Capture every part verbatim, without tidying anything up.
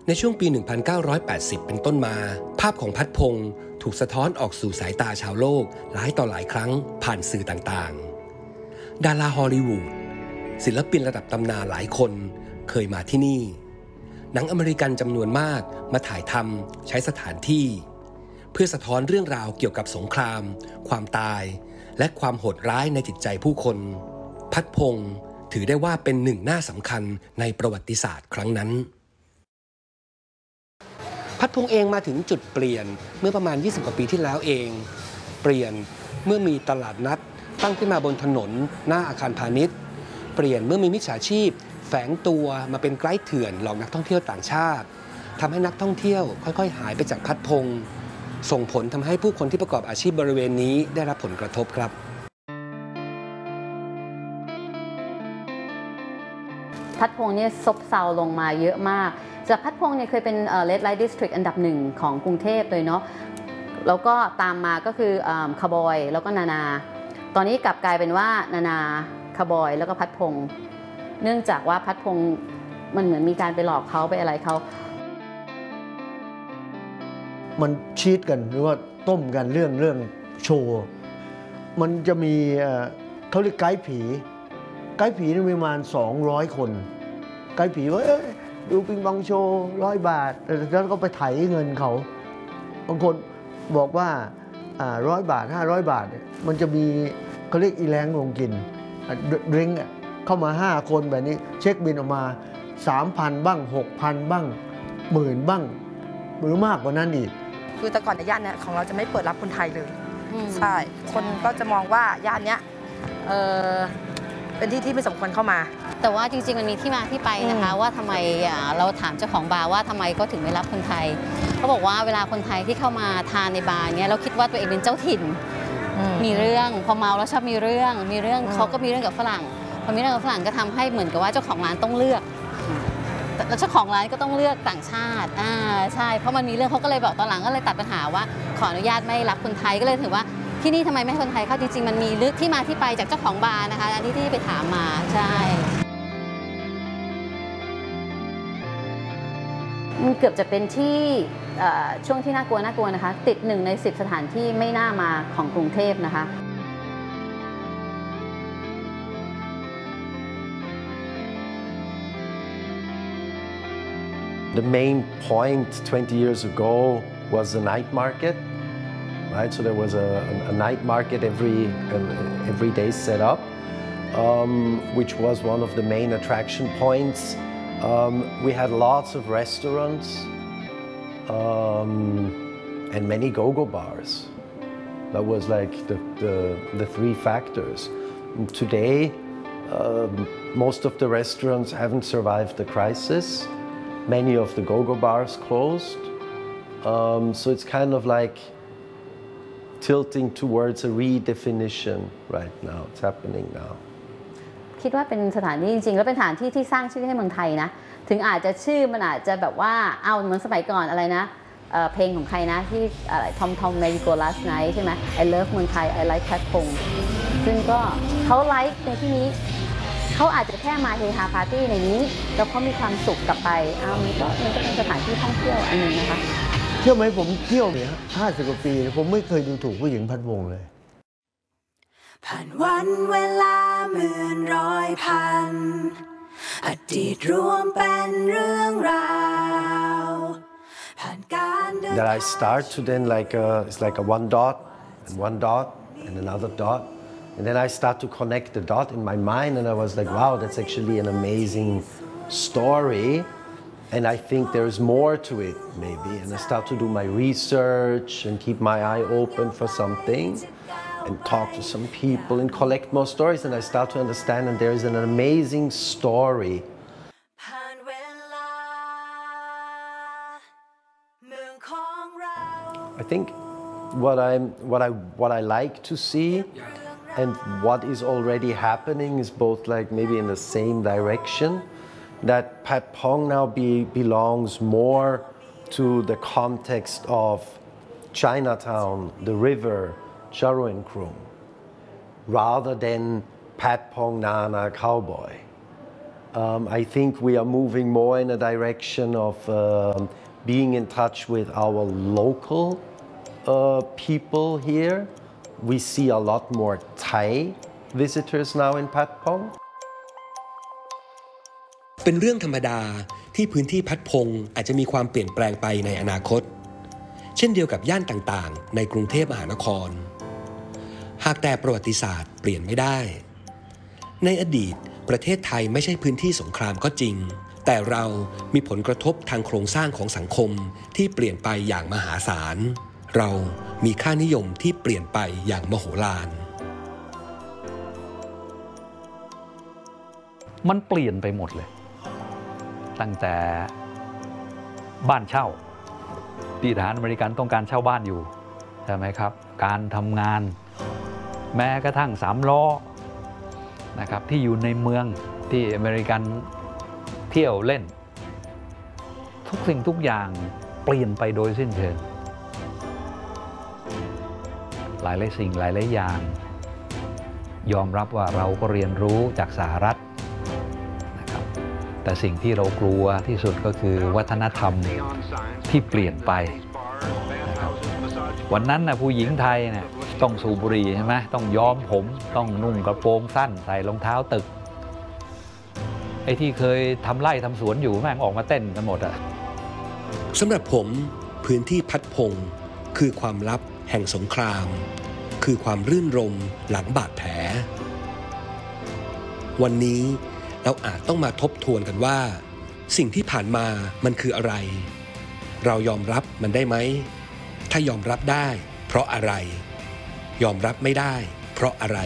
ในช่วงปี หนึ่งพันเก้าร้อยแปดสิบ เป็นต้นมาภาพของพัดพงษ์ถูกสะท้อนออกสู่สายตาชาวโลกหลายต่อหลายครั้งผ่านสื่อต่างๆดาราฮอลลีวูดศิลปินระดับตำนานหลายคนเคยมาที่นี่หนังอเมริกันจำนวนมากมาถ่ายทำใช้สถานที่เพื่อสะท้อนเรื่องราวเกี่ยวกับสงครามความตายและความโหดร้ายในจิตใจผู้คนพัดพงษ์ถือได้ว่าเป็นหนึ่งหน้าสำคัญในประวัติศาสตร์ครั้งนั้นพัดพงษ์เองมาถึงจุดเปลี่ยนเมื่อประมาณยี่สิบกว่าปีที่แล้วเองเปลี่ยนเมื่อมีตลาดนัดตั้งขึ้นมาบนถนนหน้าอาคารพาณิชย์เปลี่ยนเมื่อมีมิจฉาชีพแฝงตัวมาเป็นไกด์เถื่อนหลอกนักท่องเที่ยวต่างชาติทำให้นักท่องเที่ยวค่อยๆหายไปจากพัดพงษ์ส่งผลทำให้ผู้คนที่ประกอบอาชีพบริเวณนี้ได้รับผลกระทบครับพัดพงษ์เนี่ยซบเซาลงมาเยอะมากจากพัดพงษ์เนี่ยเคยเป็น Red Light District อันดับหนึ่งของกรุงเทพเลยเนาะแล้วก็ตามมาก็คือคาร์บอยแล้วก็นานาตอนนี้กลับกลายเป็นว่านานาคาร์บอยแล้วก็พัดพงษ์เนื่องจากว่าพัดพงษ์มันเหมือนมีการไปหลอกเขาไปอะไรเขามันชีตกันหรือว่าต้มกันเรื่องเรื่องโชว์มันจะมีเขาเรียกไกด์ผีไกด์ผีนี่มีประมาณสองร้อยคนไกด์ผีว่าเอ้ยดูปิงปองโชว์ร้อยบาทแล้วก็ไปไถเงินเขาบางคนบอกว่าร้อยบาทห้าร้อยบาทมันจะมีเขาเรียกอีแรงลงกินดริงก์เข้ามาห้าคนแบบนี้เช็คบินออกมา สามพัน บ้าง หกพัน บ้างหมื่นบ้างหรือมากกว่านั้นอีกคือแต่ก่อนในย่านเนี้ยของเราจะไม่เปิดรับคนไทยเลยใช่คนก็จะมองว่าย่านเนี้ยเออเป็นที่ที่ไม่สมควรเข้ามาแต่ว่าจริงๆมันมีที่มาที่ไปนะคะว่าทำไมเราถามเจ้าของบาร์ว่าทำไมก็ถึงไม่รับคนไทยเขาบอกว่าเวลาคนไทยที่เข้ามาทานในบาร์เนี้ยเราคิดว่าตัวเองเป็นเจ้าถิ่นมีเรื่องพอเมาแล้วชอบมีเรื่องมีเรื่องเขาก็มีเรื่องกับฝรั่งพอมีเรื่องกับฝรั่งก็ทำให้เหมือนกับว่าเจ้าของร้านต้องเลือกแล้วเจ้าของร้านก็ต้องเลือกต่างชาติอ่าใช่เพราะมันมีเรื่องเขาก็เลยบอกตอนหลังก็เลยตัดปัญหาว่าขออนุญาตไม่รับคนไทยก็เลยถือว่าที่นี่ทำไมไม่ให้คนไทยเข้าจริงๆมันมีลึกที่มาที่ไปจากเจ้าของบาร์นะคะอันที่ที่ไปถามมาใช่มันเกือบจะเป็นที่ช่วงที่น่ากลัวน่ากลัวนะคะติดหนึ่งในสิบสถานที่ไม่น่ามาของกรุงเทพนะคะ The main point twenty years ago was the night market, right? So there was a, a night market every every day set up, um, which was one of the main attraction points. Um, we had lots of restaurants um, and many go-go bars. That was like the the, the three factors. And today, uh, most of the restaurants haven't survived the crisis.Many of the go-go bars closed, um, so it's kind of like tilting towards a redefinition right now. It's happening now. คิดว่าเป็นสถานที่จริงๆแล้วเป็นสถานที่ที่สร้างชื่อให้เมืองไทยนะถึงอาจจะชื่อมันอาจจะแบบว่าเอาเหมือนสมัยก่อนอะไรนะ เ, เพลงของใครนะที่อะไรทอมทอมเมริโกลาสไนท์ใช่ไหม I love เมืองไทย I like พัดพงษ์ซึ่งก็เขาไลค์ในที่นี้เขาอาจจะแค่มาเฮฮาปาร์ตี้ในนี้แล้วเขามีความสุขกลับไปอ้าวมันก็มันก็เป็นสถานที่ท่องเที่ยวอันหนึ่งนะคะเชื่อไหมผมเที่ยวเนี่ยห้าสิบกว่าปีผมไม่เคยดูถูกผู้หญิงพัดวงเลยผ่านวันเวลาหมื่นร้อยพันอดีตรวมเป็นเรื่องราวผ่านการเดิน That I start to then like a, it's like a one dot and one dot and another dot.And then I start to connect the dot in my mind and I was like, wow, that's actually an amazing story. And I think there's more to it, maybe. And I start to do my research and keep my eye open for something and talk to some people and collect more stories. And I start to understand that there is an amazing story. I think what, I'm, what, I, what I like to see.And what is already happening is both like maybe in the same direction, that Pat Pong now be, belongs more to the context of Chinatown, the river, Charo and Krum, rather than Pat Pong Nana Cowboy. Um, I think we are moving more in a direction of um, being in touch with our local uh, people here. We see a lot more Thai visitors now in Pat Pong. เป็นเรื่องธรรมดาที่พื้นที่พัดพงอาจจะมีความเปลี่ยนแปลงไปในอนาคตเช่นเดียวกับย่านต่างๆในกรุงเทพมหานครหากแต่ประวัติศาสตร์เปลี่ยนไม่ได้ในอดีตประเทศไทยไม่ใช่พื้นที่สงครามก็จริงแต่เรามีผลกระทบทางโครงสร้างของสังคมที่เปลี่ยนไปอย่างมหาศาลเรามีค่านิยมที่เปลี่ยนไปอย่างมโหฬารมันเปลี่ยนไปหมดเลยตั้งแต่บ้านเช่าที่ทหารอเมริกันต้องการเช่าบ้านอยู่ใช่ไหมครับการทำงานแม้กระทั่งสามล้อนะครับที่อยู่ในเมืองที่อเมริกันเที่ยวเล่นทุกสิ่งทุกอย่างเปลี่ยนไปโดยสิ้นเชิงหลายหลายสิ่งหลายหลายอย่างยอมรับว่าเราก็เรียนรู้จากสหรัฐนะครับแต่สิ่งที่เรากลัวที่สุดก็คือวัฒนธรรมที่เปลี่ยนไปนะครับวันนั้นนะผู้หญิงไทยเนี่ยต้องสูบบุหรี่ใช่ไหมต้องย้อมผมต้องนุ่งกระโปรงสั้นใส่รองเท้าตึกไอ้ที่เคยทำไร่ทำสวนอยู่แม่งออกมาเต้นกันหมดอะสำหรับผมพื้นที่พัดพงคือความลับแห่งสงครามคือความรื่นรมหลังบาดแผลวันนี้เราอาจต้องมาทบทวนกันว่าสิ่งที่ผ่านมามันคืออะไรเรายอมรับมันได้ไหมถ้ายอมรับได้เพราะอะไรยอมรับไม่ได้เพราะอะไร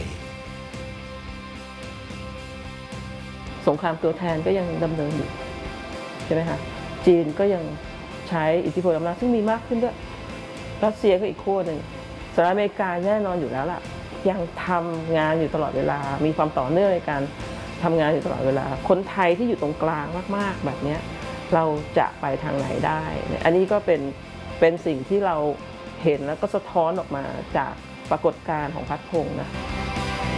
สงครามตัวแทนก็ยังดำเนินอยู่ใช่ไหมคะจีนก็ยังใช้อิทธิพลอำนาจซึ่งมีมากขึ้นด้วยรัสเซียก็อีกขั้วหนึ่งสหรัฐอเมริกาแน่นอนอยู่แล้วล่ะยังทำงานอยู่ตลอดเวลามีความต่อเนื่องในการทำงานอยู่ตลอดเวลาคนไทยที่อยู่ตรงกลางมากๆแบบนี้เราจะไปทางไหนได้อันนี้ก็เป็นเป็นสิ่งที่เราเห็นแล้วก็สะท้อนออกมาจากปรากฏการณ์ของพัดพงษ์นะ